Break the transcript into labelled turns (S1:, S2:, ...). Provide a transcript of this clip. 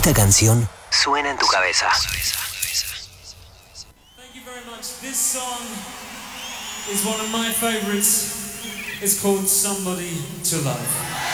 S1: esta canción suena en tu cabeza.
S2: Thank you very much. This song is one of my favorites. It's called Somebody to Love.